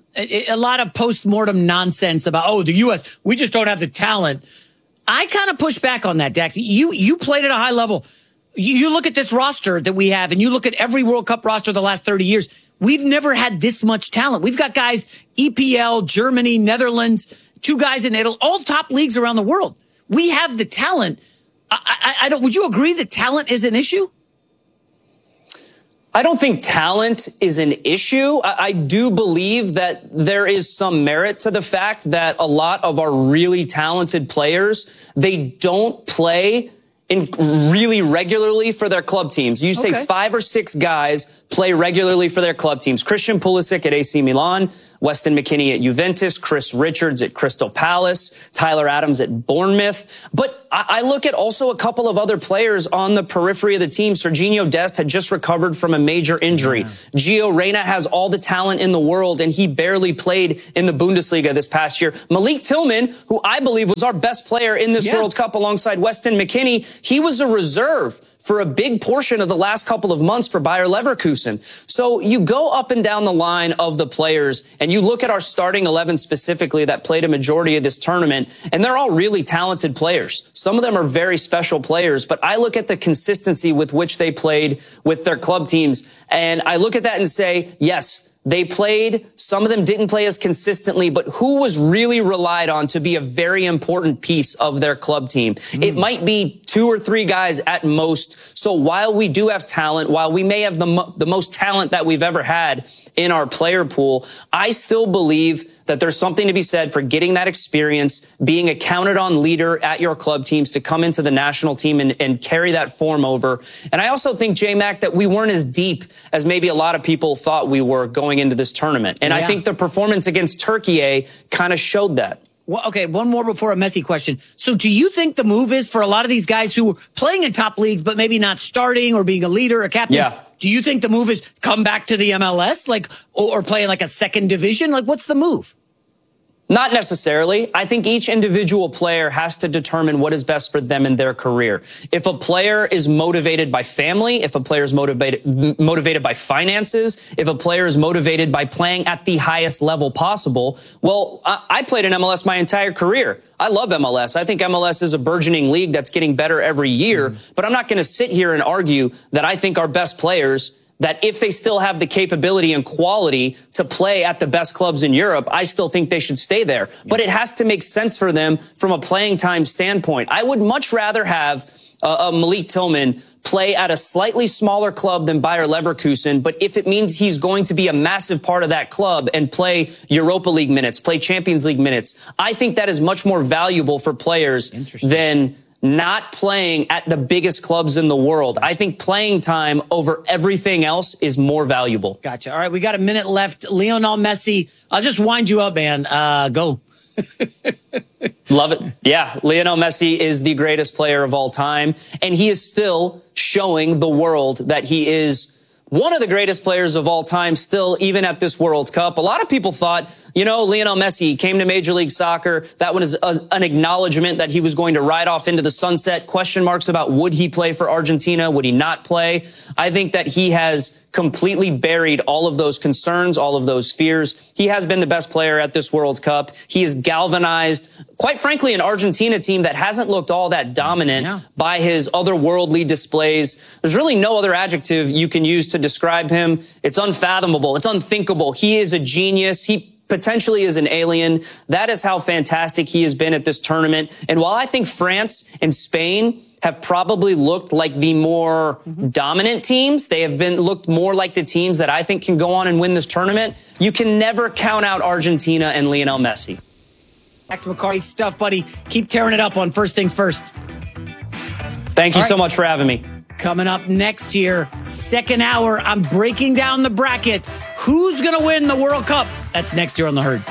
A lot of post-mortem nonsense about, the U.S., we just don't have the talent. I kind of push back on that, Dax. You played at a high level. You look at this roster that we have, and you look at every World Cup roster the last 30 years. We've never had this much talent. We've got guys, EPL, Germany, Netherlands, 2 guys in Italy, all top leagues around the world. We have the talent. Would you agree that talent is an issue? I don't think talent is an issue. I do believe that there is some merit to the fact that a lot of our really talented players, they don't play really regularly for their club teams. You say 5 or 6 guys play regularly for their club teams. Christian Pulisic at AC Milan, Weston McKennie at Juventus, Chris Richards at Crystal Palace, Tyler Adams at Bournemouth. But I look at also a couple of other players on the periphery of the team. Serginho Dest had just recovered from a major injury. Gio Reyna has all the talent in the world, and he barely played in the Bundesliga this past year. Malik Tillman, who I believe was our best player in this World Cup alongside Weston McKennie, he was a reserve for a big portion of the last couple of months for Bayer Leverkusen. So you go up and down the line of the players, and you look at our starting 11 specifically that played a majority of this tournament, and they're all really talented players. Some of them are very special players, but I look at the consistency with which they played with their club teams, and I look at that and say, yes, they played. Some of them didn't play as consistently, but who was really relied on to be a very important piece of their club team? It might be 2 or 3 guys at most. So while we do have talent, while we may have the most talent that we've ever had in our player pool, I still believe that there's something to be said for getting that experience, being a counted on leader at your club teams to come into the national team and carry that form over. And I also think, J-Mac, that we weren't as deep as maybe a lot of people thought we were going into this tournament. And I think the performance against Turkey kind of showed that. Well, okay, one more before a messy question. So do you think the move is for a lot of these guys who are playing in top leagues, but maybe not starting or being a leader, a captain? Yeah. Do you think the move is come back to the MLS, like, or play in like a second division? Like, what's the move? Not necessarily. I think each individual player has to determine what is best for them in their career. If a player is motivated by family, if a player is motivated by finances, if a player is motivated by playing at the highest level possible, well, I played in MLS my entire career. I love MLS. I think MLS is a burgeoning league that's getting better every year, but I'm not going to sit here and argue that I think our best players, that if they still have the capability and quality to play at the best clubs in Europe, I still think they should stay there. But it has to make sense for them from a playing time standpoint. I would much rather have Malik Tillman play at a slightly smaller club than Bayer Leverkusen, but if it means he's going to be a massive part of that club and play Europa League minutes, play Champions League minutes, I think that is much more valuable for players than not playing at the biggest clubs in the world. I think playing time over everything else is more valuable. Gotcha. All right, we got a minute left. Lionel Messi, I'll just wind you up, man. Go. Love it. Yeah, Lionel Messi is the greatest player of all time, and he is still showing the world that he is one of the greatest players of all time still, even at this World Cup. A lot of people thought, you know, Lionel Messi came to Major League Soccer. That was an acknowledgement that he was going to ride off into the sunset. Question marks about would he play for Argentina? Would he not play? I think that he has completely buried all of those concerns, all of those fears. He has been the best player at this World Cup. He has galvanized, quite frankly, an Argentina team that hasn't looked all that dominant by his otherworldly displays. There's really no other adjective you can use to describe him. It's unfathomable. It's unthinkable. He is a genius. He potentially is an alien. That is how fantastic he has been at this tournament. And while I think France and Spain have probably looked like the more dominant teams, they have looked more like the teams that I think can go on and win this tournament, you can never count out Argentina and Lionel Messi. Max McCarty, stuff, buddy. Keep tearing it up on First Things First. Thank you so much for having me. Coming up next year, second hour, I'm breaking down the bracket. Who's going to win the World Cup? That's next year on The Herd.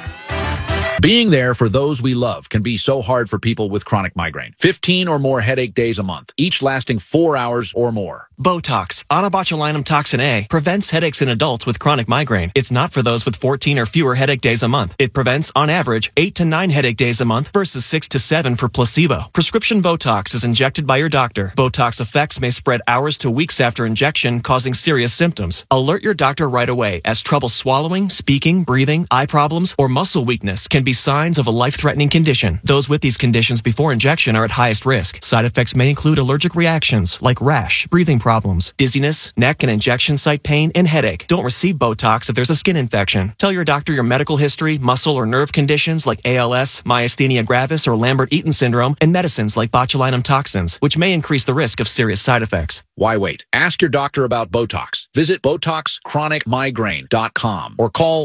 Being there for those we love can be so hard for people with chronic migraine. 15 or more headache days a month, each lasting 4 hours or more. Botox, onabotulinum toxin A, prevents headaches in adults with chronic migraine. It's not for those with 14 or fewer headache days a month. It prevents, on average, 8 to 9 headache days a month versus 6 to 7 for placebo. Prescription Botox is injected by your doctor. Botox effects may spread hours to weeks after injection, causing serious symptoms. Alert your doctor right away, as trouble swallowing, speaking, breathing, eye problems, or muscle weakness can be signs of a life-threatening condition. Those with these conditions before injection are at highest risk. Side effects may include allergic reactions like rash, breathing problems, dizziness, neck and injection site pain, and headache. Don't receive Botox if there's a skin infection. Tell your doctor your medical history, muscle or nerve conditions like ALS, myasthenia gravis, or Lambert-Eaton syndrome, and medicines like botulinum toxins, which may increase the risk of serious side effects. Why wait? Ask your doctor about Botox. Visit BotoxChronicMigraine.com or call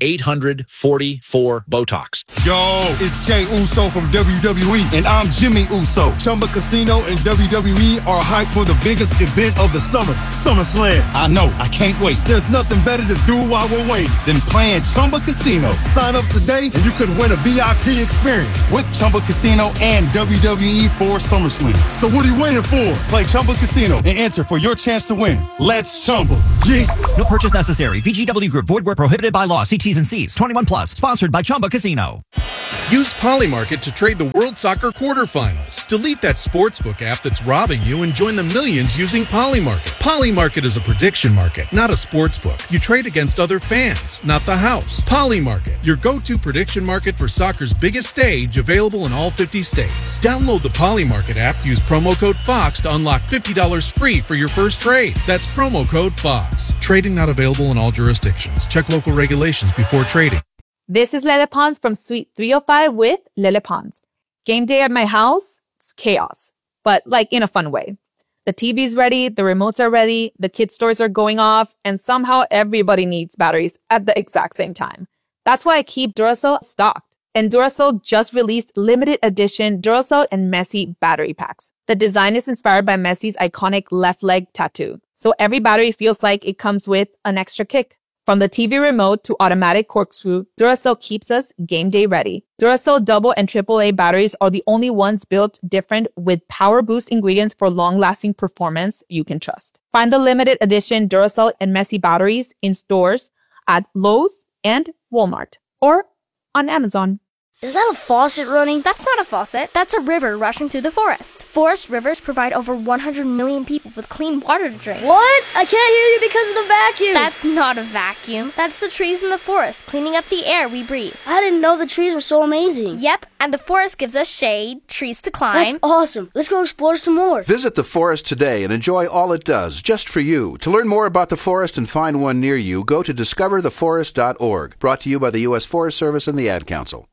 1-800-44-BOTOX. Yo, it's Jey Uso from WWE, and I'm Jimmy Uso. Chumba Casino and WWE are hyped for the biggest event of the summer, SummerSlam. I know, I can't wait. There's nothing better to do while we're waiting than playing Chumba Casino. Sign up today and you could win a VIP experience with Chumba Casino and WWE for SummerSlam. So what are you waiting for? Play Chumba Casino and enter for your chance to win. Let's Chumba. Yeah. No purchase necessary. VGW Group. Void where prohibited by law. See T's and C's. 21 plus. Sponsored by Chumba Casino. Use Polymarket to trade the World Soccer quarterfinals. Delete that sportsbook app that's robbing you and join the millions using Polymarket. Polymarket is a prediction market, not a sportsbook. You trade against other fans, not the house. Polymarket, your go-to prediction market for soccer's biggest stage, available in all 50 states. Download the Polymarket app. Use promo code FOX to unlock $50 free for your first trade. That's promo code FOX. Trading not available in all jurisdictions. Check local regulations before trading. This is Lele Pons from Suite 305 with Lele Pons. Game day at my house, it's chaos, but like in a fun way. The TV's ready, the remotes are ready, the kids' toys are going off, and somehow everybody needs batteries at the exact same time. That's why I keep Duracell stocked. And Duracell just released limited edition Duracell and Messi battery packs. The design is inspired by Messi's iconic left leg tattoo. So every battery feels like it comes with an extra kick. From the TV remote to automatic corkscrew, Duracell keeps us game day ready. Duracell double and AAA batteries are the only ones built different with power boost ingredients for long-lasting performance you can trust. Find the limited edition Duracell and Messi batteries in stores at Lowe's and Walmart or on Amazon. Is that a faucet running? That's not a faucet. That's a river rushing through the forest. Forest rivers provide over 100 million people with clean water to drink. What? I can't hear you because of the vacuum. That's not a vacuum. That's the trees in the forest cleaning up the air we breathe. I didn't know the trees were so amazing. Yep, and the forest gives us shade, trees to climb. That's awesome. Let's go explore some more. Visit the forest today and enjoy all it does, just for you. To learn more about the forest and find one near you, go to discovertheforest.org. Brought to you by the U.S. Forest Service and the Ad Council.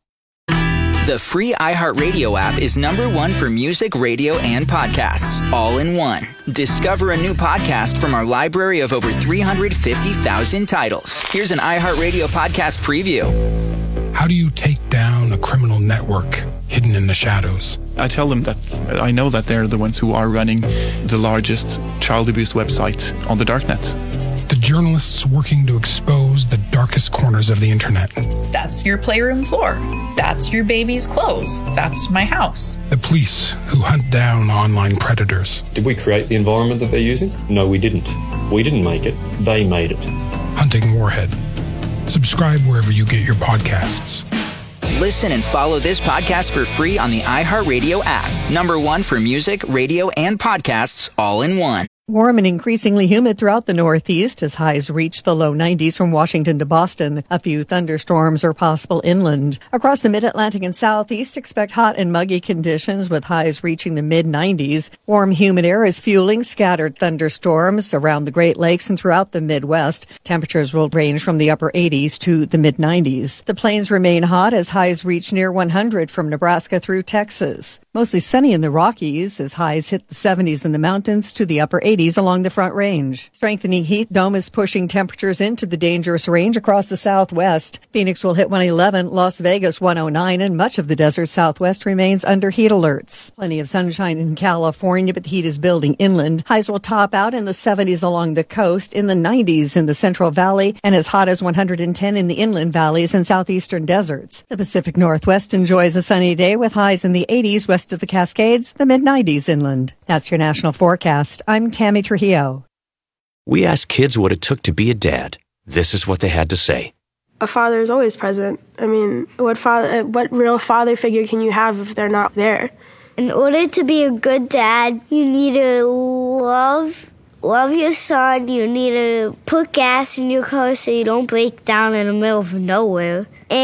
The free iHeartRadio app is #1 for music, radio, and podcasts, all in one. Discover a new podcast from our library of over 350,000 titles. Here's an iHeartRadio podcast preview. How do you take down a criminal network hidden in the shadows? I tell them that I know that they're the ones who are running the largest child abuse website on the darknet. The journalists working to expose the darkest corners of the internet. That's your playroom floor. That's your baby's clothes. That's my house. The police who hunt down online predators. Did we create the environment that they're using? No, we didn't. We didn't make it. They made it. Hunting Warhead. Subscribe wherever you get your podcasts. Listen and follow this podcast for free on the iHeartRadio app. #1 for music, radio, and podcasts, all in one. Warm and increasingly humid throughout the Northeast as highs reach the low 90s from Washington to Boston. A few thunderstorms are possible inland. Across the mid-Atlantic and Southeast, expect hot and muggy conditions with highs reaching the mid-90s. Warm, humid air is fueling scattered thunderstorms around the Great Lakes and throughout the Midwest. Temperatures will range from the upper 80s to the mid-90s. The plains remain hot as highs reach near 100 from Nebraska through Texas. Mostly sunny in the Rockies as highs hit the 70s in the mountains to the upper 80s along the Front Range. Strengthening heat dome is pushing temperatures into the dangerous range across the Southwest. Phoenix will hit 111, Las Vegas 109, and much of the desert Southwest remains under heat alerts. Plenty of sunshine in California, but the heat is building inland. Highs will top out in the 70s along the coast, in the 90s in the Central Valley, and as hot as 110 in the inland valleys and southeastern deserts. The Pacific Northwest enjoys a sunny day with highs in the 80s west of the Cascades, the mid-90s inland. That's your national forecast. I'm Tammy Trujillo. We asked kids what it took to be a dad. This is what they had to say. A father is always present. I mean, what real father figure can you have if they're not there? In order to be a good dad, you need to love your son. You need to put gas in your car so you don't break down in the middle of nowhere.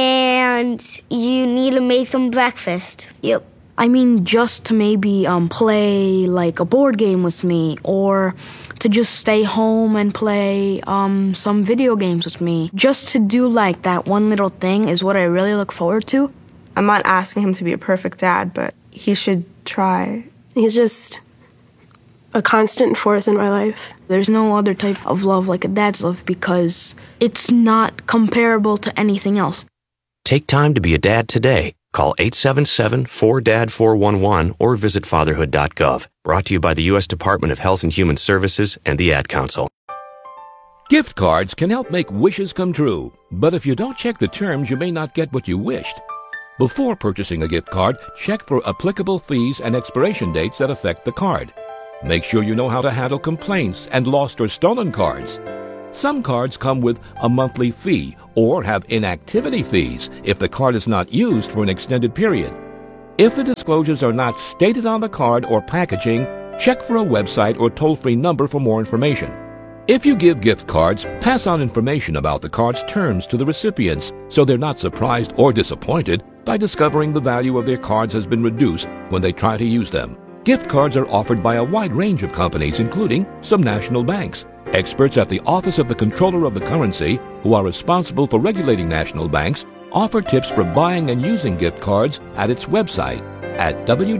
And you need to make them breakfast. Yep. I mean, just to maybe play like a board game with me, or to just stay home and play some video games with me. Just to do like that one little thing is what I really look forward to. I'm not asking him to be a perfect dad, but he should try. He's just a constant force in my life. There's no other type of love like a dad's love because it's not comparable to anything else. Take time to be a dad today. Call 877-4DAD-411 or visit fatherhood.gov. Brought to you by the U.S. Department of Health and Human Services and the Ad Council. Gift cards can help make wishes come true, but if you don't check the terms, you may not get what you wished. Before purchasing a gift card, check for applicable fees and expiration dates that affect the card. Make sure you know how to handle complaints and lost or stolen cards. Some cards come with a monthly fee or have inactivity fees if the card is not used for an extended period. If the disclosures are not stated on the card or packaging, check for a website or toll-free number for more information. If you give gift cards, pass on information about the card's terms to the recipients so they're not surprised or disappointed by discovering the value of their cards has been reduced when they try to use them. Gift cards are offered by a wide range of companies, including some national banks. Experts at the Office of the Comptroller of the Currency, who are responsible for regulating national banks, offer tips for buying and using gift cards at its website at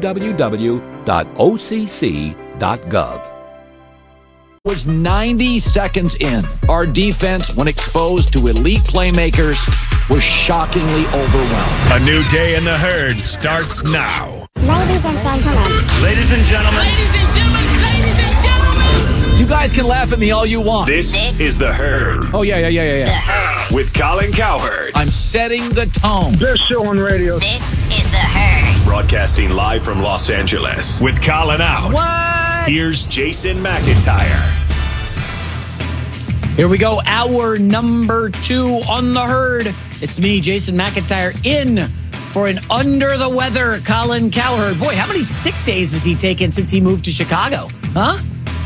www.occ.gov. Was 90 seconds in. Our defense, when exposed to elite playmakers, was shockingly overwhelmed. A new day in the herd starts now. Ladies and gentlemen. Ladies and gentlemen. Ladies and gentlemen. Ladies and gentlemen. You guys can laugh at me all you want. This is The Herd. Oh, yeah. With Colin Cowherd. I'm setting the tone. Best show on radio. This is The Herd. Broadcasting live from Los Angeles. With Colin out. What? Here's Jason McIntyre. Here we go. Hour number 2 on The Herd. It's me, Jason McIntyre, in for an under-the-weather Colin Cowherd. Boy, how many sick days has he taken since he moved to Chicago? Huh?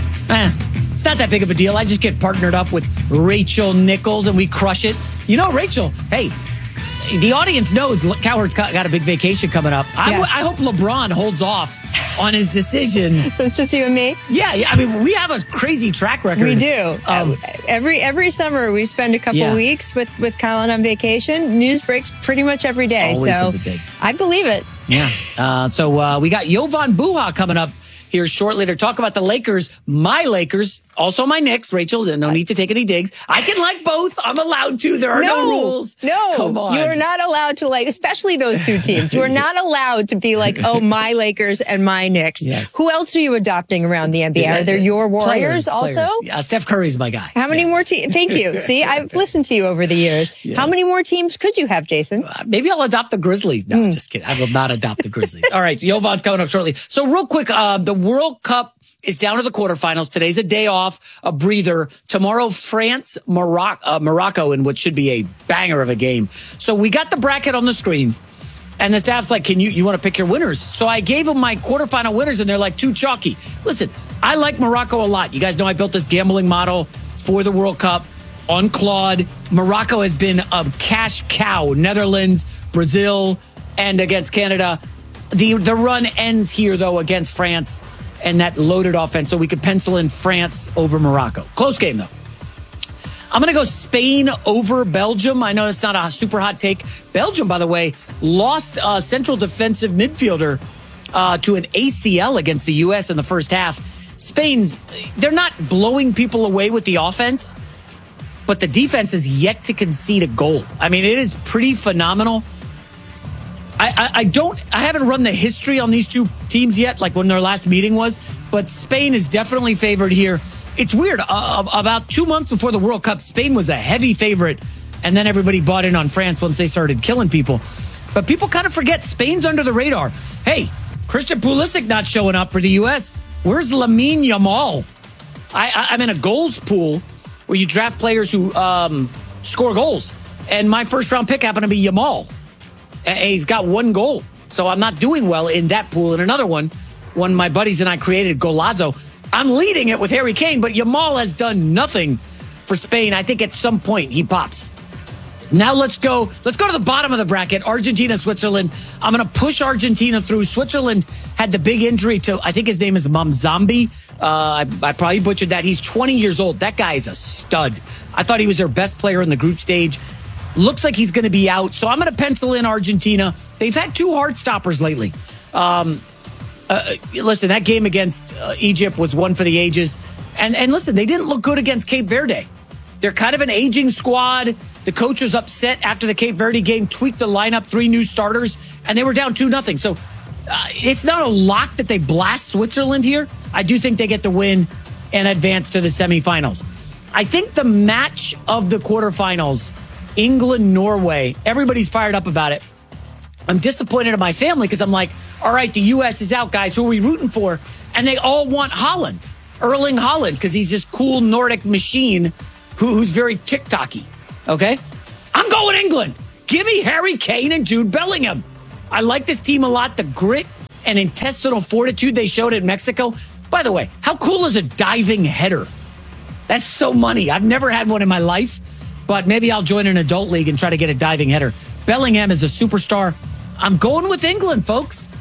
It's not that big of a deal. I just get partnered up with Rachel Nichols, and we crush it. You know, Rachel, hey, the audience knows Cowherd's got a big vacation coming up. Yes. I hope LeBron holds off on his decision. So it's just you and me? Yeah. I mean, we have a crazy track record. We do. Every summer we spend a couple weeks with Colin on vacation. News breaks pretty much every day. Always so every day. I believe it. Yeah. So we got Jovan Buha coming up here shortly to talk about the Lakers, my Lakers, also my Knicks. Rachel, no need to take any digs. I can like both. I'm allowed to. There are no rules. No, come on. You are not allowed to like, especially those two teams. You are not allowed to be like, oh, my Lakers and my Knicks. Yes. Who else are you adopting around the NBA? Are they your Warriors also? Yeah, Steph Curry's my guy. How many more teams? Thank you. See, I've listened to you over the years. Yes. How many more teams could you have, Jason? Maybe I'll adopt the Grizzlies. No, just kidding. I will not adopt the Grizzlies. All right, Jovan's coming up shortly. So real quick, the World Cup is down to the quarterfinals. Today's a day off, a breather. Tomorrow, France, Morocco, in what should be a banger of a game. So we got the bracket on the screen, and the staff's like, you want to pick your winners? So I gave them my quarterfinal winners, and they're like too chalky. Listen, I like Morocco a lot. You guys know I built this gambling model for the World Cup on Claude. Morocco has been a cash cow. Netherlands, Brazil, and against Canada. The run ends here, though, against France and that loaded offense, so we could pencil in France over Morocco. Close game, though. I'm going to go Spain over Belgium. I know it's not a super hot take. Belgium, by the way, lost a central defensive midfielder to an ACL against the U.S. in the first half. They're not blowing people away with the offense, but the defense is yet to concede a goal. I mean, it is pretty phenomenal. I haven't run the history on these two teams yet, like when their last meeting was, but Spain is definitely favored here. It's weird. About 2 months before the World Cup, Spain was a heavy favorite, and then everybody bought in on France once they started killing people. But people kind of forget Spain's under the radar. Hey, Christian Pulisic not showing up for the U.S. Where's Lamine Yamal? I'm in a goals pool where you draft players who score goals, and my first round pick happened to be Yamal. He's got 1 goal, so I'm not doing well in that pool. And another one my buddies and I created, Golazo, I'm leading it with Harry Kane, but Yamal has done nothing for Spain. I think at some point he pops. Now let's go to the bottom of the bracket, Argentina, Switzerland. I'm going to push Argentina through. Switzerland had the big injury to, I think his name is Mamzambi. I probably butchered that. He's 20 years old. That guy is a stud. I thought he was their best player in the group stage. Looks like he's going to be out. So I'm going to pencil in Argentina. They've had 2 heart stoppers lately. Listen, that game against Egypt was one for the ages. And listen, they didn't look good against Cape Verde. They're kind of an aging squad. The coach was upset after the Cape Verde game, tweaked the lineup, 3 new starters, and they were down 2-0. So it's not a lock that they blast Switzerland here. I do think they get the win and advance to the semifinals. I think the match of the quarterfinals, England-Norway, everybody's fired up about it. I'm disappointed in my family because I'm like, all right, the U.S. is out, guys. Who are we rooting for? And they all want Haaland, Erling Haaland, because he's this cool Nordic machine who's very TikTok-y. Okay? I'm going England. Give me Harry Kane and Jude Bellingham. I like this team a lot. The grit and intestinal fortitude they showed in Mexico. By the way, how cool is a diving header? That's so money. I've never had one in my life, but maybe I'll join an adult league and try to get a diving header. Bellingham is a superstar. I'm going with England, folks.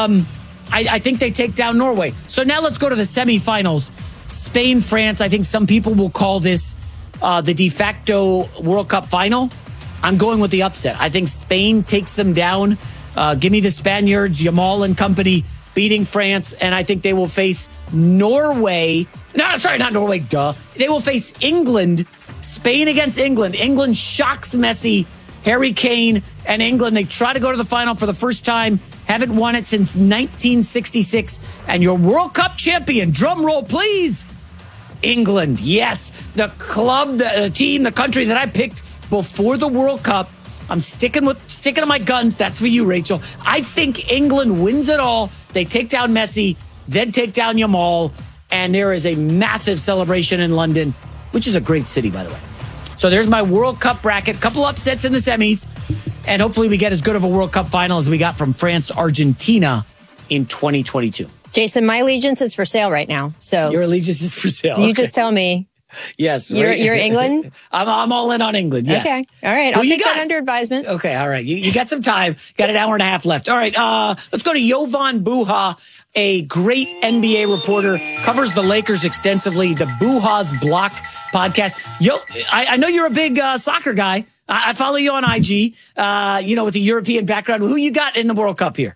I think they take down Norway. So now let's go to the semifinals. Spain, France. I think some people will call this the de facto World Cup final. I'm going with the upset. I think Spain takes them down. Give me the Spaniards, Yamal and company beating France, and I think they will face Norway. No, sorry, not Norway, duh. They will face England. Spain against England. England shocks Messi, Harry Kane, and England. They try to go to the final for the first time. Haven't won it since 1966. And your World Cup champion, drum roll, please. England, yes. The club, the team, the country that I picked before the World Cup. I'm sticking to my guns. That's for you, Rachel. I think England wins it all. They take down Messi, then take down Yamal, and there is a massive celebration in London, which is a great city, by the way. So there's my World Cup bracket. Couple upsets in the semis, and hopefully we get as good of a World Cup final as we got from France-Argentina in 2022. Jason, my allegiance is for sale right now. So your allegiance is for sale. You just tell me. Yes. You're England? I'm all in on England, yes. Okay. All right. I'll take that under advisement. Okay. All right. You got some time. Got an hour and a half left. All right. Let's go to Jovan Buha, a great NBA reporter, covers the Lakers extensively, the Buha's Block podcast. I know you're a big soccer guy. I follow you on IG, with the European background. Who you got in the World Cup here?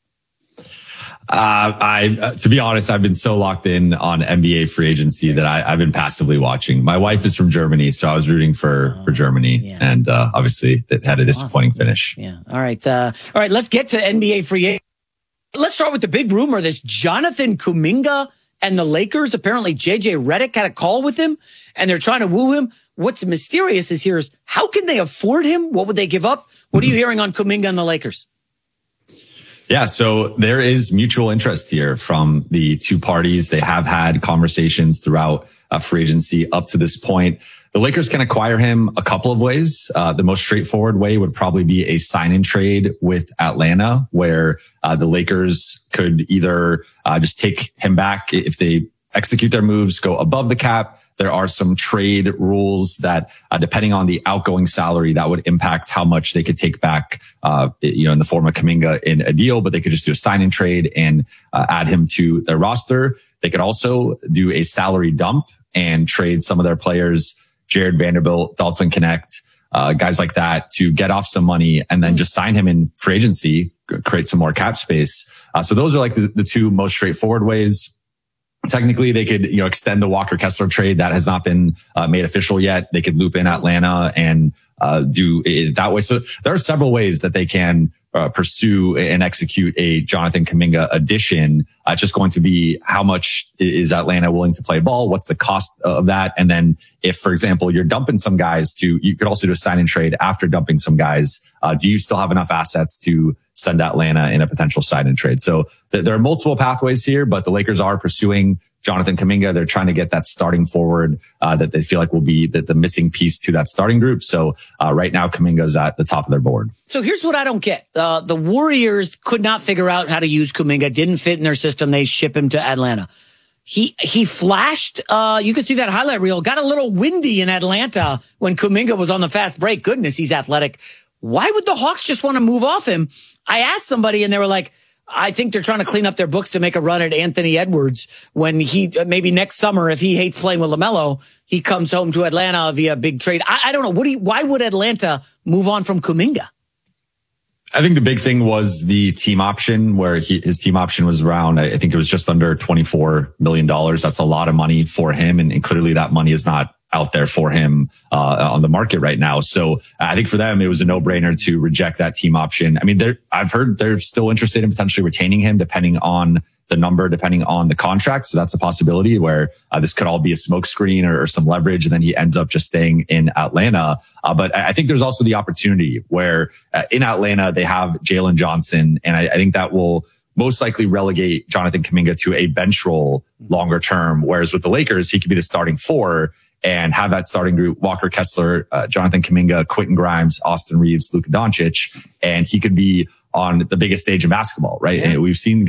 To be honest, I've been so locked in on NBA free agency that I've been passively watching. My wife is from Germany, so I was rooting for Germany, and obviously that had a disappointing finish. Yeah. All right. Let's get to NBA free agency. Let's start with the big rumor. This Jonathan Kuminga and the Lakers. Apparently, JJ Redick had a call with him, and they're trying to woo him. What's mysterious is how can they afford him? What would they give up? What are you hearing on Kuminga and the Lakers? Yeah, so there is mutual interest here from the two parties. They have had conversations throughout free agency up to this point. The Lakers can acquire him a couple of ways. The most straightforward way would probably be a sign-in trade with Atlanta, where the Lakers could either just take him back if they execute their moves, go above the cap. There are some trade rules that, depending on the outgoing salary, that would impact how much they could take back, in the form of Kuminga in a deal, but they could just do a sign-in trade and add him to their roster. They could also do a salary dump and trade some of their players, Jared Vanderbilt, Dalton Connect, guys like that, to get off some money and then just sign him in free agency, create some more cap space. So those are like the two most straightforward ways. Technically, they could, extend the Walker Kessler trade that has not been made official yet. They could loop in Atlanta and do it that way. So there are several ways that they can pursue and execute a Jonathan Kuminga addition. It's just going to be how much is Atlanta willing to play ball? What's the cost of that? And then if, for example, you're dumping some guys you could also do a sign and trade after dumping some guys. Do you still have enough assets to send Atlanta in a potential sign and trade? So there are multiple pathways here, but the Lakers are pursuing Jonathan Kuminga. They're trying to get that starting forward that they feel like will be the missing piece to that starting group. So right now, Kuminga's at the top of their board. So here's what I don't get. The Warriors could not figure out how to use Kuminga. Didn't fit in their system. They ship him to Atlanta. He flashed. You could see that highlight reel. Got a little windy in Atlanta when Kuminga was on the fast break. Goodness, he's athletic. Why would the Hawks just want to move off him? I asked somebody and they were like, I think they're trying to clean up their books to make a run at Anthony Edwards when maybe next summer, if he hates playing with LaMelo, he comes home to Atlanta via big trade. I don't know. Why would Atlanta move on from Kuminga? I think the big thing was the team option, where his team option was around, I think it was just under $24 million. That's a lot of money for him. And clearly that money is not out there for him on the market right now. So I think for them, it was a no-brainer to reject that team option. I mean, I've heard they're still interested in potentially retaining him depending on the number, depending on the contract. So that's a possibility where this could all be a smokescreen or some leverage, and then he ends up just staying in Atlanta. But I think there's also the opportunity where in Atlanta, they have Jalen Johnson, and I think that will most likely relegate Jonathan Kuminga to a bench role longer term. Whereas with the Lakers, he could be the starting four and have that starting group: Walker Kessler, Jonathan Kuminga, Quentin Grimes, Austin Reeves, Luka Doncic, and he could be on the biggest stage in basketball, right? Yeah. And we've seen